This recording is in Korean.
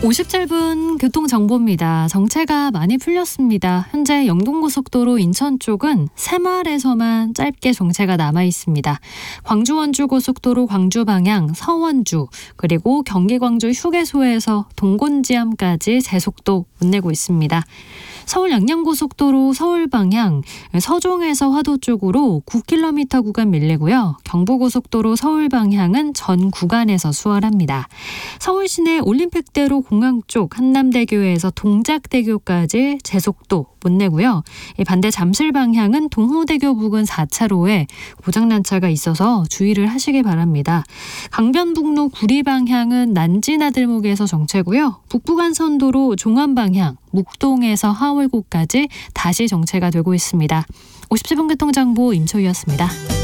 57분 교통정보입니다. 정체가 많이 풀렸습니다. 현재 영동고속도로 인천 쪽은 새마을에서만 짧게 정체가 남아 있습니다. 광주-원주-고속도로 광주 방향 서원주 그리고 경기-광주 휴게소에서 동곤지암까지 제속도 못 내고 있습니다. 서울 양양고속도로 서울 방향 서종에서 화도 쪽으로 9km 구간 밀리고요. 경부고속도로 서울 방향은 전 구간에서 수월합니다. 서울 시내 올림픽대로 공항 쪽 한남대교에서 동작대교까지 제속도 못 내고요. 반대 잠실 방향은 동호대교 부근 4차로에 고장난 차가 있어서 주의를 하시기 바랍니다. 강변북로 구리 방향은 난지나들목에서 정체고요. 북부간선도로 종암 방향 묵동에서 하월고까지 다시 정체가 되고 있습니다. 57분 교통정보 임초희였습니다.